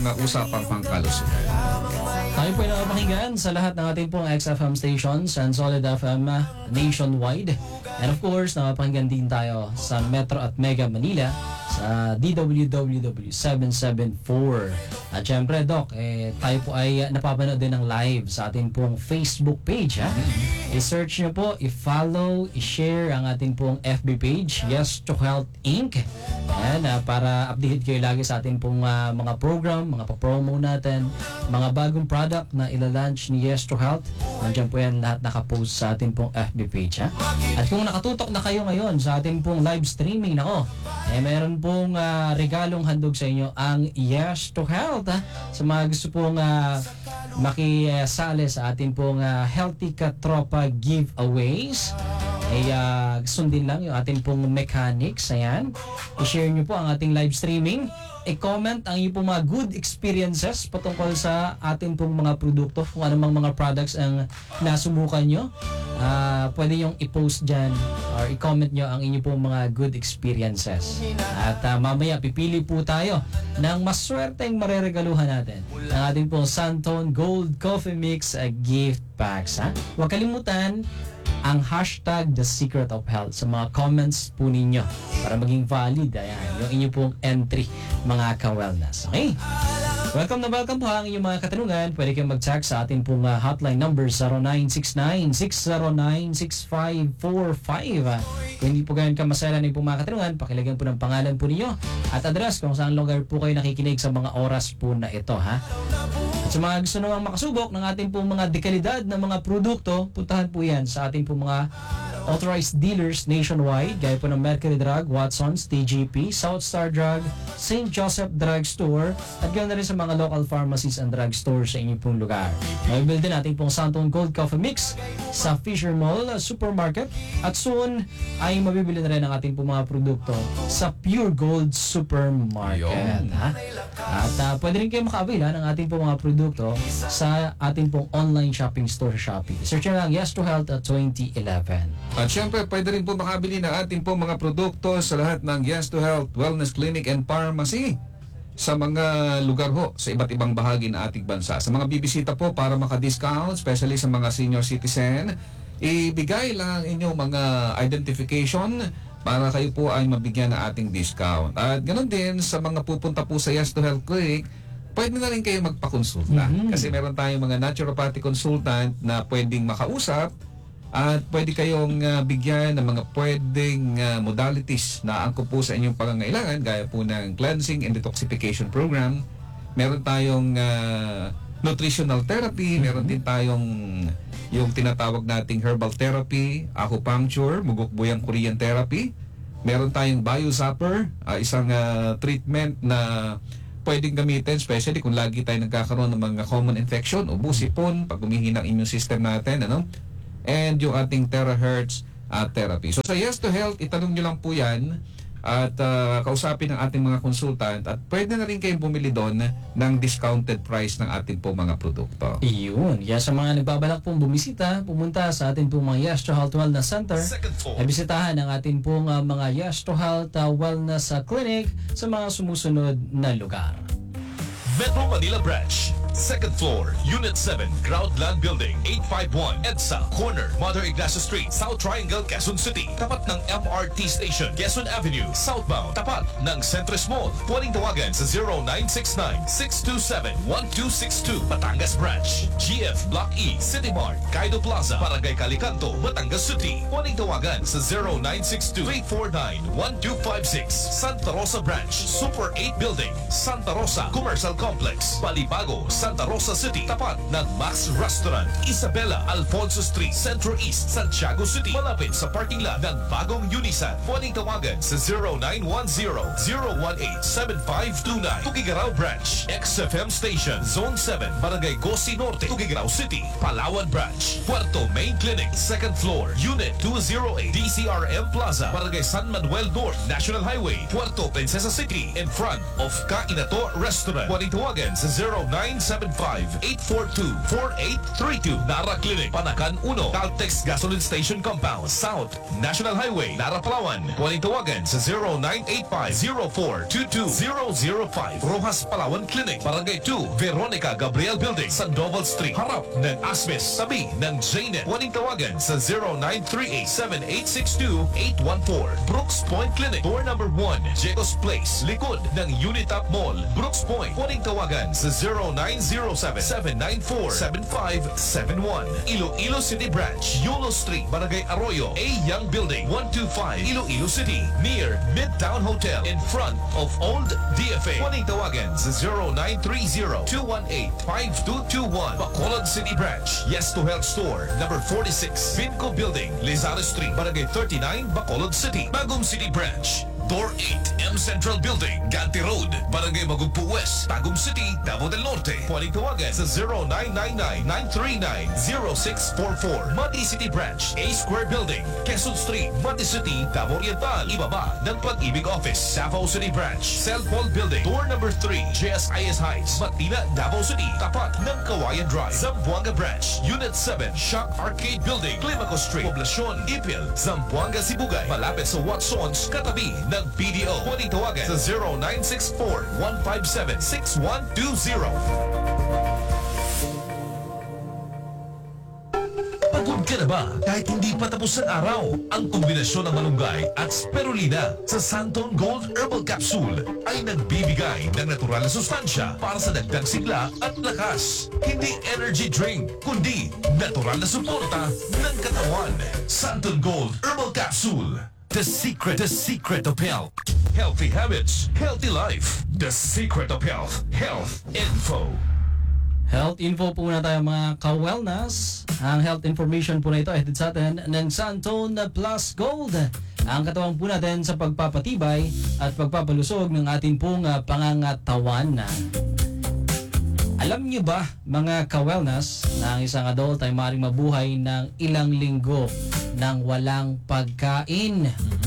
Mga usapang pangkalusugan. Tayo po ay nakapakinggan sa lahat ng ating pong XFM stations and Solid FM nationwide. And of course, nakapakinggan din tayo sa Metro at Mega Manila sa DWWW 774. At syempre, Doc, tayo po ay napapanood din ng live sa ating pong Facebook page. I-search nyo po, i-follow, i-share ang ating pong FB page, Yes to Health Inc. Ayan, para update kayo lagi sa ating pong mga program, mga pa-promo natin, mga bagong product na ilalunch ni Yes to Health. Nandiyan po yan lahat nakapost sa ating pong FB page. At kung nakatutok na kayo ngayon sa ating pong live streaming, meron pong regalong handog sa inyo ang Yes to Health. Sa mga gusto pong makisali sa ating pong Healthy Katropa giveaways, sundin lang yung ating pong mechanics. Ayan, i-share nyo po ang ating live streaming, i-comment ang inyong pong mga good experiences patungkol sa ating pong mga produkto, kung anumang mga products ang nasubukan nyo. Pwede yung i-post dyan or i-comment nyo ang inyong pong mga good experiences. At mamaya pipili po tayo ng maswerteng mareregaluhan natin ang ating pong Santone Gold Coffee Mix gift packs. Huwag kalimutan ang hashtag The Secret of Health sa mga comments po ninyo para maging valid yung inyong pong entry, mga ka-wellness. Okay? Welcome na welcome po ang inyong mga katanungan. Pwede kayong mag-text sa ating pong hotline number 0969-609-6545. Kung hindi po ganyan kamasaya na yung mga katanungan, pakilagyan po ng pangalan po ninyo at address kung saan lugar po kayo nakikinig sa mga oras po na ito. At sa mga gusto namang makasubok ng ating pong mga dekalidad na mga produkto, puntahan po yan sa ating pong mga authorized dealers nationwide, gaya po ng Mercury Drug, Watson's, TGP, South Star Drug, St. Joseph Drug Store, at ganoon na rin sa mga local pharmacies and drug stores sa inyong pong lugar. Mabibil din natin pong Santone Gold Coffee Mix sa Fisher Mall Supermarket, at soon ay mabibili na rin ang ating pong mga produkto sa Pure Gold Supermarket. At pwede rin kayo maka-avail ng ating pong mga produkto sa ating pong online shopping store sa Shopee. Search nyo lang Yes to Health at 2011. At syempre, pwede rin po makabili ng ating po mga produkto sa lahat ng Yes to Health Wellness Clinic and Pharmacy sa mga lugar ho sa iba't ibang bahagi ng ating bansa. Sa mga bibisita po para maka-discount, especially sa mga senior citizen, ibigay lang inyong mga identification para kayo po ay mabigyan ng ating discount. At ganoon din sa mga pupunta po sa Yes to Health Clinic, pwede na rin kayo magpakonsulta. Kasi meron tayong mga naturopathic consultant na pwedeng makausap at pwede kayong bigyan ng mga pwedeng modalities na angkop po sa inyong pangangailangan, gaya po ng cleansing and detoxification program. Meron tayong nutritional therapy, meron din tayong yung tinatawag nating herbal therapy, acupuncture, mugukbuyang Korean therapy. Meron tayong biozapper, isang treatment na pwedeng gamitin, especially kung lagi tayo nagkakaroon ng mga common infection o busipon, pag humihina ang immune system natin, and yung ating terahertz therapy. So sa Yes to Health, itanong nyo lang po yan at kausapin ng ating mga consultant, at pwede na rin kayong bumili doon ng discounted price ng ating po mga produkto. Iyon. Kaya sa mga nagbabalak pong bumisita, pumunta sa ating pong mga Yes to Health Wellness Center, ay bisitahan ang ating pong mga Yes to Health Wellness Clinic sa mga sumusunod na lugar. Metro Manila Branch, 2nd floor, Unit 7, Groundland Building, 851 EDSA, corner, Mother Ignacio Street, South Triangle, Quezon City. Tapat ng MRT Station, Quezon Avenue, southbound. Tapat ng Centris Mall. Pwedeng tawagan sa 0969-627-1262. Batangas Branch, GF Block E, City Mart, Kaido Plaza, Barangay Calicanto, Batangas City. Pwedeng tawagan sa 0962-349-1256. Santa Rosa Branch, Super 8 Building, Santa Rosa Commercial Complex, Balibago, Santa Rosa City, tapat ng Max Restaurant, Isabela, Alfonso Street, Centro East, Santiago City, malapit sa parking lot ng bagong Unisan. Pwedeng tawagan sa 0910-018-7529. Tugigaraw Branch, XFM Station, Zone 7, Barangay Gosi Norte, Tugigaraw City, Palawan Branch, Puerto Main Clinic, 2nd floor, Unit 208, DCRM Plaza, Barangay San Manuel North, National Highway, Puerto Princesa City, in front of Kainato Restaurant. Pwedeng tawagan sa 0917-584-4832. Nara Clinic, Panakan 1, Caltex Gasoline Station Compound, South National Highway, Nara, Palawan. Pwedeng tawagan sa 0985-0422-005. Rojas Palawan Clinic, Barangay 2, Veronica Gabriel Building, Sandoval Street, harap ng Asmis, tabi ng JNet. Pwedeng tawagan sa 0938-7862-814. Brooks Point Clinic, door number 1, Jacobs Place, likod ng Unitap Mall, Brooks Point. Pwedeng tawagan sa 0907-794-7571. Iloilo City Branch, Yolo Street, Barangay Arroyo, A. Young Building, 125, Iloilo City, near Midtown Hotel, in front of Old DFA. Pwedeng tawagan sa 0930-218-5221. Bacolod City Branch, Yes to Health Store, number 46, Vinco Building, Lizardo Street, Barangay 39, Bacolod City. Bagong City Branch, Door 8, M Central Building, Ganti Road, Barangay Magugpo West, Tagum City, Davao del Norte. Pwedeng tawagan sa 0999-939-0644. Mati City Branch, A Square Building, Quezon Street, Mati City, Davao Oriental, ibaba ng Pag-ibig Office. Davao City Branch, Cell Paul Building, door number 3, JSIS Heights, Matina, Davao City, tapat ng Kawayan Drive. Zamboanga Branch, Unit 7, Shock Arcade Building, Climaco Street, Poblacion, Ipil, Zamboanga, Sibugay, malapit sa Watsons, katabi ng BDO. Pwedeng tawagan sa 0964-157-6120. Pagod ka na ba? Kahit hindi pa tapos ang araw, ang kombinasyon ng malunggay at spirulina sa Santon Gold Herbal Capsule ay nagbibigay ng natural na sustansya para sa dagdag sigla at lakas. Hindi energy drink, kundi natural na suporta ng katawan. Santon Gold Herbal Capsule. The secret of health. Healthy habits, healthy life. The secret of health. Health info. Health info po muna tayo mga ka-wellness. Ang health information po na ito ay hatid sa atin ng Santon Plus Gold. Ang katawan po natin sa pagpapatibay at pagpapalusog ng ating pong pangangatawan. Alam niyo ba mga ka-wellness na ang isang adult ay maaaring mabuhay ng ilang linggo nang walang pagkain?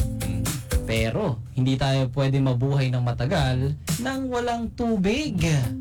Pero hindi tayo pwede mabuhay ng matagal nang walang tubig.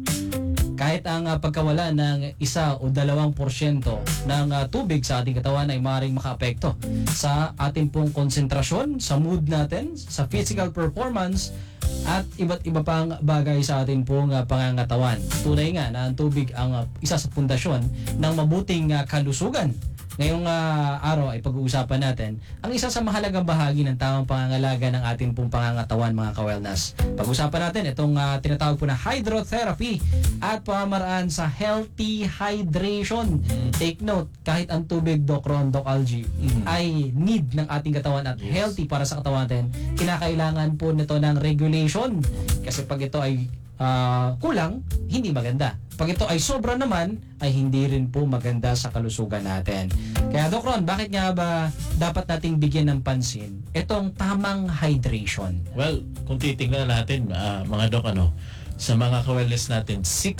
Kahit ang pagkawala ng 1 o 2% ng tubig sa ating katawan ay maaaring makaapekto sa ating pong konsentrasyon, sa mood natin, sa physical performance, at iba't iba pang bagay sa ating pong pangangatawan. Tunay nga na ang tubig ang isa sa pundasyon ng mabuting kalusugan. Ngayong araw ay pag-uusapan natin ang isa sa mahalagang bahagi ng tamang pangangalaga ng ating pong pangangatawan mga ka-wellness. Pag-uusapan natin itong tinatawag po na hydrotherapy at pamamaraan sa healthy hydration. Take note, kahit ang tubig, Doc Ron, Doc Algie, ay need ng ating katawan at healthy para sa katawan natin, kinakailangan po nito ng regulation. Kasi pag ito ay kulang, hindi maganda. Pag ito ay sobra naman, ay hindi rin po maganda sa kalusugan natin. Kaya Doc Ron, bakit nga ba dapat nating bigyan ng pansin itong tamang hydration? Well, kung titingnan natin, mga Doc, sa mga ka-wellness natin,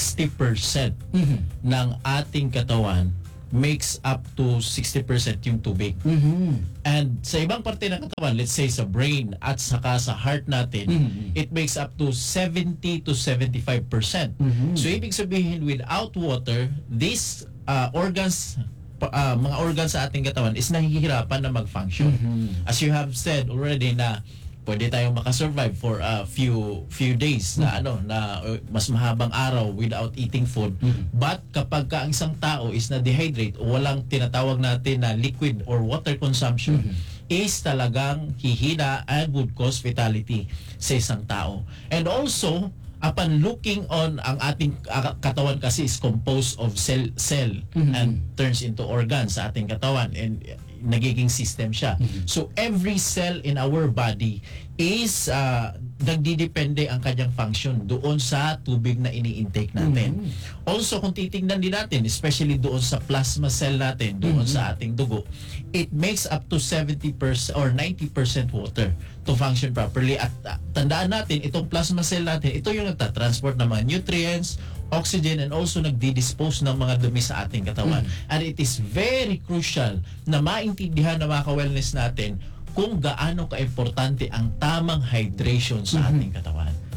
60% ng ating katawan makes up to 60% yung tubig. And sa ibang parte ng katawan, let's say sa brain at saka sa heart natin, it makes up to 70 to 75%. So ibig sabihin, without water, these organs, mga organs sa ating katawan is nahihirapan na mag-function. As you have said already na pwede tayong makasurvive for a few days na mas mahabang araw without eating food. But kapag ka ang isang tao is na dehydrate o walang tinatawag natin na liquid or water consumption, is talagang hihina and would cause fatality sa isang tao. And also, upon looking on, ang ating katawan kasi is composed of cell and turns into organs sa ating katawan and nagiging system siya. So every cell in our body is nagdidepende ang kanyang function doon sa tubig na ini-intake natin. Also, kung titingnan din natin, especially doon sa plasma cell natin, doon sa ating dugo, it makes up to 70% or 90% water to function properly. At tandaan natin, itong plasma cell natin, ito yung nagtatransport ng mga nutrients, oxygen, and also nagdi-dispose ng mga dumi sa ating katawan. And it is very crucial na maintindihan ng mga ka-wellness natin kung gaano ka-importante ang tamang hydration sa ating katawan.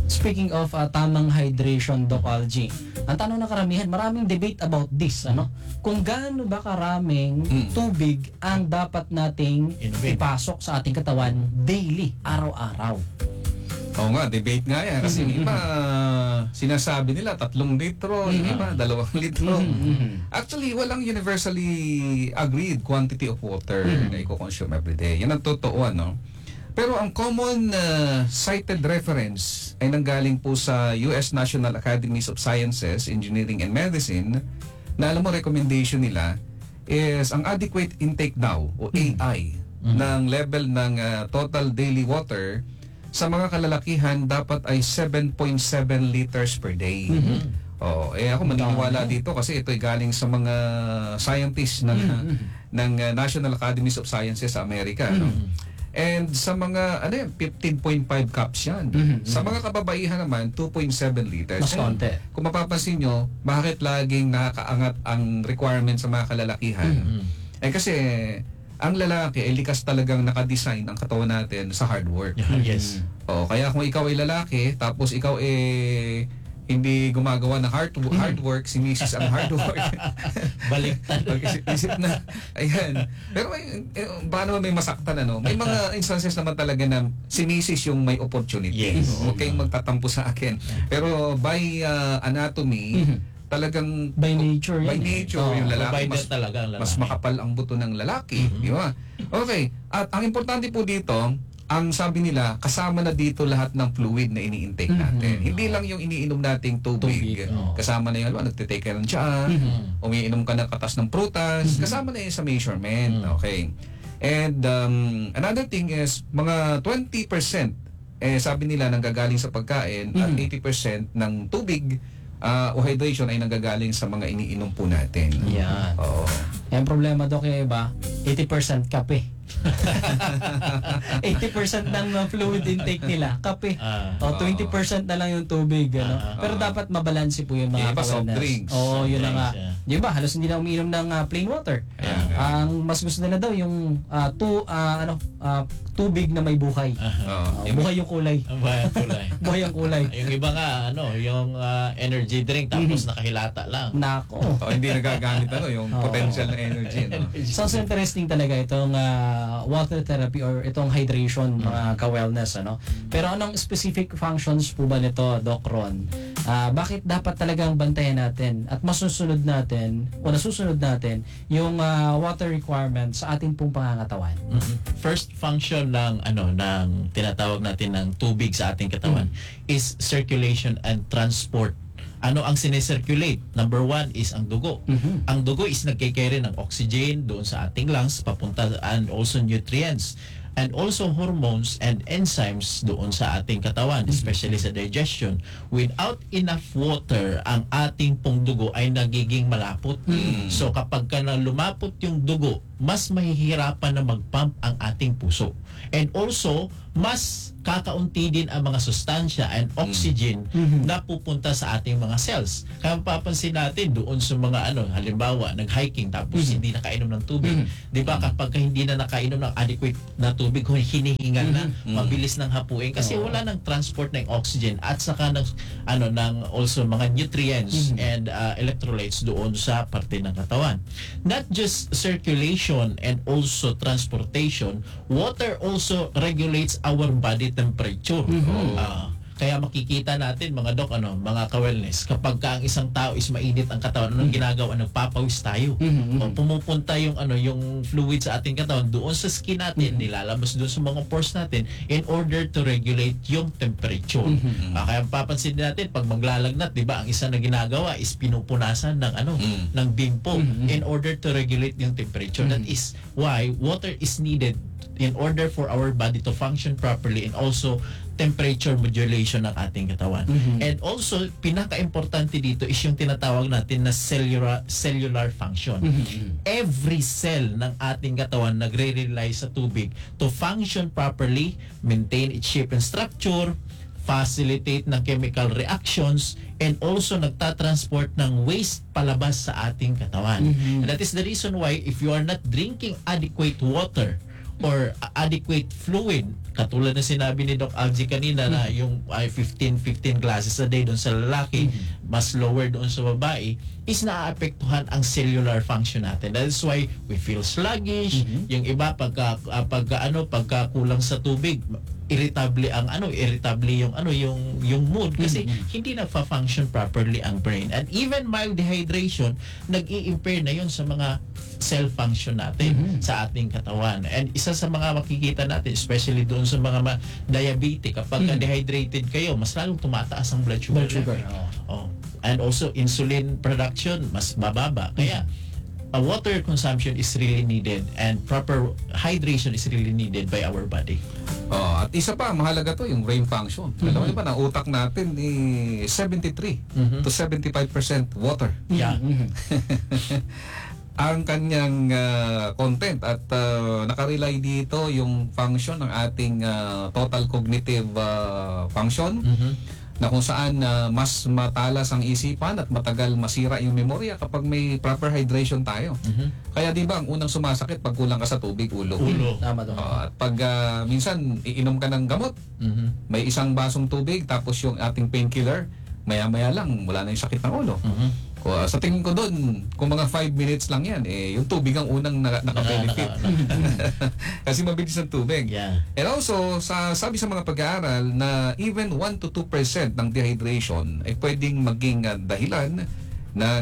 Speaking of tamang hydration, Doc Algie, ang tanong ng karamihan, maraming debate about this, ano? Kung gaano ba karaming tubig ang dapat nating Inumin. ipasok sa ating katawan daily, araw-araw. Oo nga, debate nga yan. Kasi yung iba, sinasabi nila 3 litro, yung iba 2 litro. Actually, walang universally agreed quantity of water na i-consume every day. Yan ang totoo, ano? Pero ang common cited reference ay nanggaling po sa US National Academies of Sciences, Engineering and Medicine na alam mo, recommendation nila is ang adequate intake daw o AI ng level ng total daily water sa mga kalalakihan dapat ay 7.7 liters per day. Ako maniniwala dito kasi ito ay galing sa mga scientists ng National Academies of Sciences sa Amerika. No? And sa mga 15.5 cups yan. Sa mga kababaihan naman 2.7 liters. Mas konti. Kung mapapansin nyo, bakit laging nakakaangat ang requirement sa mga kalalakihan? Kasi ang lalaki ay likas talagang nakadesign ang katawan natin sa hard work. Yes. Kaya kung ikaw ay lalaki, tapos ikaw hindi gumagawa ng hard work, si Mrs. ang hard work. Baliktad. Isip na, ayan. Pero baka naman may masaktan, ano? May mga instances naman talaga na si Mrs. yung may opportunity. Yes. Huwag kayong magtatampo sa akin. Pero by anatomy, talagang By nature yan. by nature yung lalaki Provider talaga ang lalaki. mas makapal ang buto ng lalaki, di ba? Okay. At ang importante po dito, ang sabi nila, kasama na dito lahat ng fluid na ini-intake natin. Hindi lang yung iniinom nating tubig. Kasama na yung, nagtitake ka ng tiyan, umiinom ka ng katas ng prutas, kasama na yun sa measurement. Okay. And another thing is, mga 20%, sabi nila, nanggagaling sa pagkain at 80% ng tubig o hydration ay nanggagaling sa mga iniinom po natin. Yan. Oo. Yung problema, Doc, yung iba, 80% kape. 80% ng fluid intake nila, kape. 20% na lang yung tubig. Pero dapat mabalanse po yung mga Iba, soft ka-wellness. drinks. Oo, yun na nga. Drinks, Di ba, halos hindi na umiinom ng plain water. Ang mas gusto nila daw yung tubig na may buhay. Buhay yung kulay. Ang bayan kulay. Buhay ang kulay. Yung iba nga, yung energy drink tapos nakahilata lang. Nako. Hindi nagagamit yung potential na energy. No? Sounds interesting talaga itong water therapy or itong hydration, mga ka-wellness, ano? Pero anong specific functions po ba nito, Doc Ron? Bakit dapat talagang bantayan natin at masusunod natin o nasusunod natin yung water requirements sa ating pong pangangatawan? First function ng ng tinatawag natin ng tubig sa ating katawan is circulation and transport. Ano ang sinicirculate? Number 1 is ang dugo. Ang dugo is nagkikarry ng oxygen doon sa ating lungs papunta, and also nutrients and also hormones and enzymes doon sa ating katawan, especially sa digestion. Without enough water, ang ating pong dugo ay nagiging malapot. So kapag ka na lumapot yung dugo, mas mahihirapan na mag-pump ang ating puso. And also, mas kakaunti din ang mga sustansya and oxygen na pupunta sa ating mga cells. Kaya papansin natin doon sa mga halimbawa, nag-hiking tapos hindi nakainom ng tubig. 'Di ba kapag hindi na nakainom ng adequate na tubig, hinihingal na, mabilis nang hapuin kasi wala nang transport ng oxygen at saka ng also mga nutrients and electrolytes doon sa parte ng katawan. Not just circulation and also transportation, water also regulates our body temperature. Kaya makikita natin mga doc, mga ka-wellness, kapag ka ang isang tao is mainit ang katawan, anong ginagawa? Nagpapawis tayo. O pumupunta yung fluid sa ating katawan doon sa skin natin, nilalabas doon sa mga pores natin in order to regulate yung temperature. Kaya papansin natin, pag maglalagnat, di ba, ang isa na ginagawa is pinupunasan ng ng bimpo in order to regulate yung temperature. That is why water is needed in order for our body to function properly and also temperature modulation ng ating katawan. And also, pinaka-importante dito is yung tinatawag natin na cellular function. Every cell ng ating katawan nagre-rely sa tubig to function properly, maintain its shape and structure, facilitate ng chemical reactions, and also nagtatransport ng waste palabas sa ating katawan. And that is the reason why if you are not drinking adequate water or adequate fluid, katulad na sinabi ni Doc Algie kanina na yung 15 glasses a day doon sa lalaki, mas lower doon sa babae, is naaapektuhan ang cellular function natin. That's why we feel sluggish. Yung iba pagka kulang sa tubig, irritable yung mood kasi hindi nagfa-function properly ang brain. And even mild dehydration, nag-i-impair na yun sa mga cell function natin sa ating katawan. And isa sa mga makikita natin, especially doon sa mga diabetic, kapag dehydrated kayo, mas lalong tumataas ang blood sugar. Oh. And also insulin production mas bababa. Kaya water consumption is really needed and proper hydration is really needed by our body. At isa pa, mahalaga to, yung brain function. Alam mo ba, ang utak natin 73 to 75% water. Yeah. Ang kanyang content at nakarely dito yung function ng ating total cognitive function, na kung saan mas matalas ang isipan at matagal masira yung memorya kapag may proper hydration tayo. Kaya di ba ang unang sumasakit pag kulang ka sa tubig, ulo. Tama to. At pag minsan iinom ka ng gamot, may isang basong tubig tapos yung ating painkiller, maya-maya lang wala na yung sakit ng ulo. Sa tingin ko doon, kung mga 5 minutes lang yan, yung tubig ang unang naka-benefit. Kasi mabilis ang tubig. Yeah. And also, sabi sa mga pag-aaral na even 1 to 2% ng dehydration ay pwedeng maging dahilan ng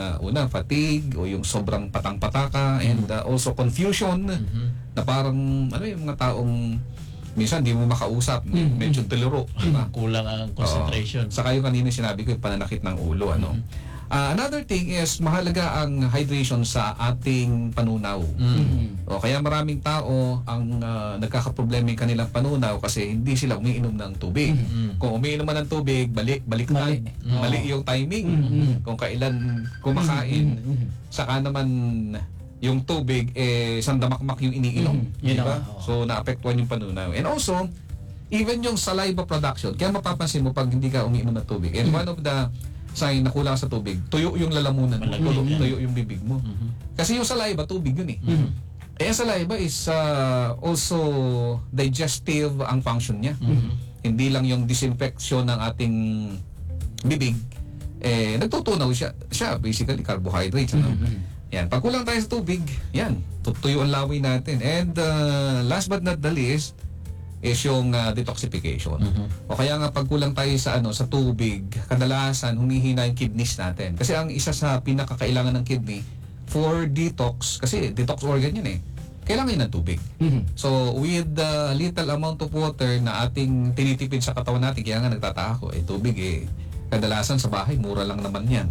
fatigue o yung sobrang patang-pataka and also confusion na parang yung mga taong minsan di mo makausap, medyo tuliro. Diba? Kulang ang concentration. Saka yung kanina sinabi ko yung pananakit ng ulo. Another thing is mahalaga ang hydration sa ating panunaw. Kaya maraming tao ang nagkakaproblema yung kanilang panunaw kasi hindi sila umiinom ng tubig. Kung umiinom man ng tubig, baliktad. Mali yung timing. Kung kailan kumakain, saka naman yung tubig sandamakmak yung iniinom. Diba? So naapektuhan yung panunaw. And also, even yung saliva production, kaya mapapansin mo pag hindi ka umiinom ng tubig. And one of the sign na kulang sa tubig, tuyo yung lalamunan mo, tuyo yung bibig mo. Kasi yung saliva, tubig yun ang saliva is also digestive ang function niya. Hindi lang yung disinfection ng ating bibig, nagtutunaw siya basically carbohydrates. Yan, pag kulang tayo sa tubig, yan, tutuyo ang lawi natin. And last but not the least, is yung detoxification. O kaya nga pag kulang tayo sa tubig, kadalasan humihina yung kidneys natin. Kasi ang isa sa pinakakailangan ng kidney for detox, kasi detox organ yun kailangan yun ng tubig. So with the little amount of water na ating tinitipid sa katawan natin, kaya nga nagtataka ko, tubig kadalasan sa bahay, mura lang naman yan.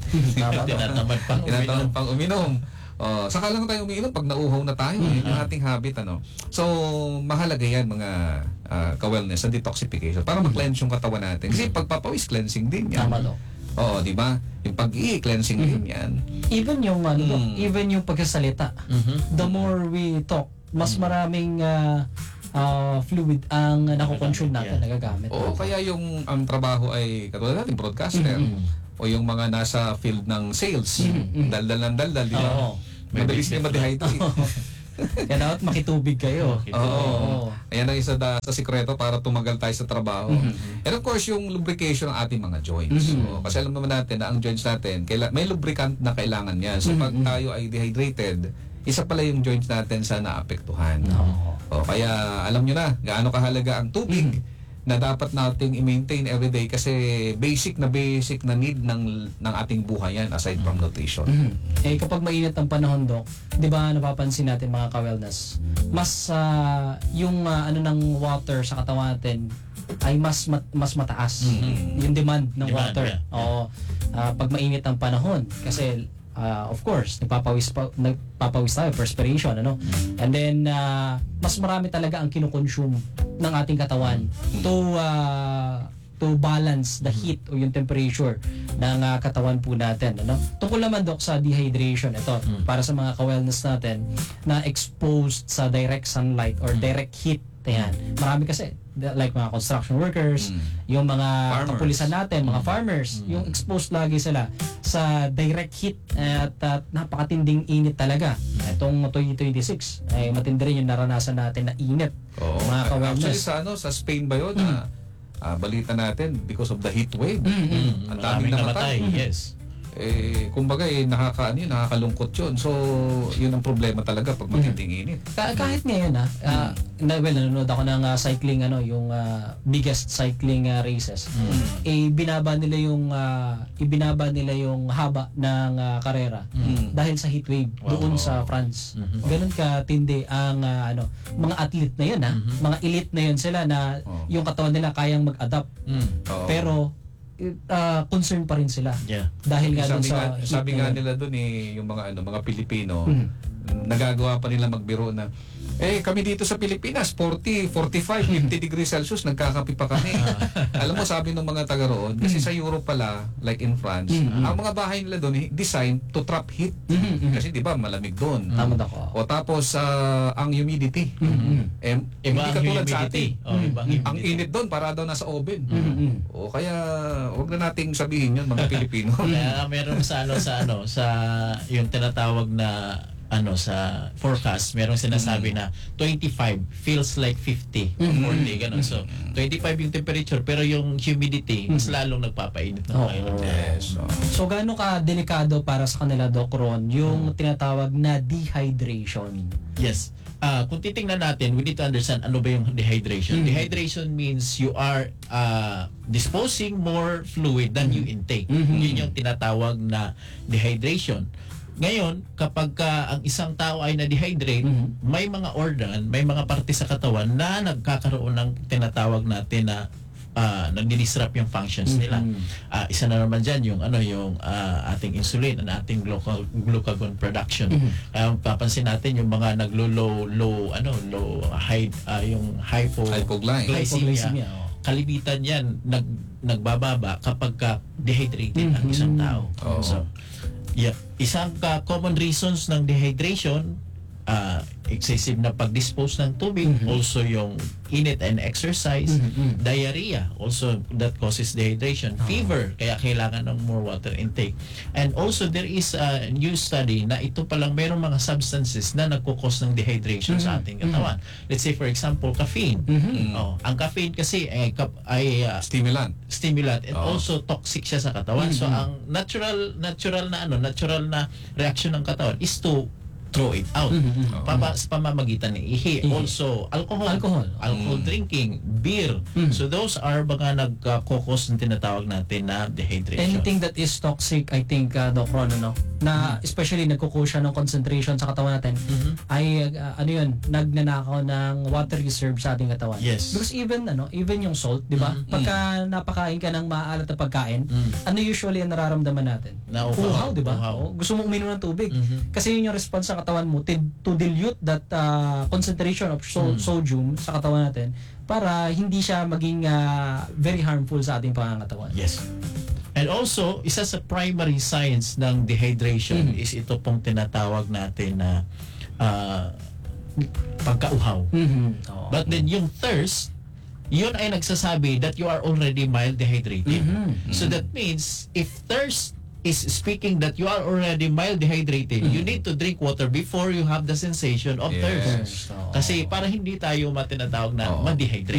Tinatamad pang uminom. Saka lang tayo umiinom pag nauuhaw na tayo. Yun yung ating habit. So, mahalaga yan mga ka-wellness sa detoxification para mag-cleanse yung katawan natin. Kasi pagpapawis, cleansing din yan. Tama to. Di ba? Yung pag-i-cleansing din yan. Even yung even yung pagkasalita. The more we talk, mas maraming fluid ang nakoconsume natin, nagagamit. Kaya yung ang trabaho ay katulad natin, broadcaster, o yung mga nasa field ng sales, daldal ng daldal, di ba? Madalis na ma-dehydrate. Kaya dapat makitubig kayo. Ayan ang isa sa sikreto para tumagal tayo sa trabaho. And of course, yung lubrication ng ating mga joints. Kasi alam naman natin na ang joints natin, may lubricant na kailangan yan. So pag tayo ay dehydrated, isa pala yung joints natin sa naapektuhan. Kaya alam nyo na, gaano kahalaga ang tubig na dapat nating i-maintain everyday kasi basic na need ng ating buhay yan aside from nutrition. Kapag mainit ang panahon, Doc, di ba napapansin natin mga ka-wellness, mas yung ng water sa katawan natin ay mas mataas yung demand ng water. Pag mainit ang panahon kasi of course, nagpapawis tayo, perspiration, And then, mas marami talaga ang kinukonsume ng ating katawan to balance the heat o yung temperature ng katawan po natin, Tungkol naman, Doc, sa dehydration, para sa mga ka-wellness natin na exposed sa direct sunlight or direct heat Ayan. Marami kasi, like mga construction workers, yung mga Farmers. kapulisan natin, mga farmers, yung exposed lagi sila sa direct heat at napakatinding init talaga. Itong 2026 ay matindi rin yung naranasan natin na init. Oo. Mga Actually ka-wellness. sa Spain ba yun? Balita natin because of the heat wave. Ang daming Maraming namatay. namatay. Yes. Kumbaga nakakalungkot yun. So, yun ang problema talaga pag matinding init. Kahit ngayon nanonood ako ng cycling yung biggest cycling races. Ibinaba nila yung haba ng karera dahil sa heat wave doon sa France. Ganun katindi ang mga athlete na yun mga elite na yun sila na yung katawan nila kayang mag-adapt. Oo. Pero concern pa rin sila. Yeah. Dahil nga doon sabi sa nga, heat sabi na nga yun. nila doon yung mga Pilipino, nagagawa pa nila magbiro na kami dito sa Pilipinas 40, 45, 50 degrees Celsius nagkakape pa kami. Alam mo, sabi ng mga taga roon, kasi sa Europe pala, like in France, ang mga bahay nila doon designed to trap heat. Kasi 'di ba malamig doon. Tama ako. O tapos ang humidity. Hindi Iba ang katulad sa humidity. atin. Iba ang Ang humidity. init doon para daw nasa oven. O kaya wag na nating sabihin 'yun mga Pilipino. Kaya meron sa yung tinatawag na sa forecast, merong sinasabi na 25 feels like 50 or 40, ganun. So, 25 yung temperature, pero yung humidity, mas lalong nagpapainit ng pakiramdam. Yes. So gaano ka delikado para sa kanila, Doc Ron, yung tinatawag na dehydration? Yes. Kung titingnan natin, we need to understand ano ba yung dehydration. Dehydration means you are disposing more fluid than you intake. Yun yung tinatawag na dehydration. Ngayon, kapag ang isang tao ay na-dehydrate, may mga organ, may mga parte sa katawan na nagkakaroon ng tinatawag natin na nagdi-disrupt yung functions nila. Isa na naman diyan yung ating insulin, ang ating glucagon production. Kaya papansin natin yung mga yung Hypoglycemia. Hypoglycemia, Kalibitan yan nagbababa kapag dehydrated ang isang tao. Oo. So, isang common reasons ng dehydration, excessive na pag-dispose ng tubig, also yung init and exercise, diarrhea, also that causes dehydration, fever, kaya kailangan ng more water intake. And also there is a new study na ito palang mayroong mga substances na nagkukos ng dehydration sa ating katawan. Let's say for example, caffeine. Ang caffeine kasi ay Stimulant. stimulant and also toxic siya sa katawan. So ang natural na reaction ng katawan is to throw it out. Sa pamamagitan ng ihi. Also, alcohol drinking, beer. So those are mga nagkakokos ng tinatawag natin na dehydration. Anything that is toxic, I think, Doc Ron, na especially nagkukuha siya ng concentration sa katawan natin, ay nagnanakaw ng water reserve sa ating katawan. Yes. Because even yung salt, di ba? Pagka napakain ka ng maalat na pagkain, ano usually ang nararamdaman natin? Uhaw, di ba? Uhaw. Gusto mong uminom ng tubig. Kasi yun yung response sa katawan mo to dilute that concentration of sodium sa katawan natin para hindi siya maging very harmful sa ating pangangatawan. Yes. And also, isa sa primary signs ng dehydration is ito pong tinatawag natin na pagkauhaw. But then yung thirst, yun ay nagsasabi that you are already mild dehydrated. So that means, if thirst is speaking that you are already mild dehydrated, you need to drink water before you have the sensation of thirst. Yes. Kasi para hindi tayo matinatawag na ma-dehydrate.